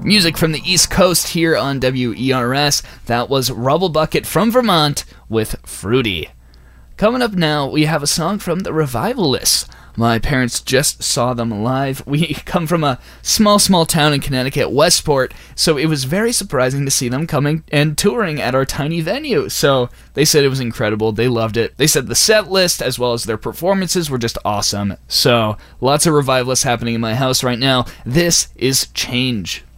Music from the East Coast here on WERS. That was Rubble Bucket from Vermont with Fruity. Coming up now, we have a song from the Revivalists. My parents just saw them live. We come from a small town in Connecticut, Westport, so it was very surprising to see them coming and touring at our tiny venue. So they said it was incredible. They loved it. They said the set list as well as their performances were just awesome. So lots of Revivalists happening in my house right now. This is Change.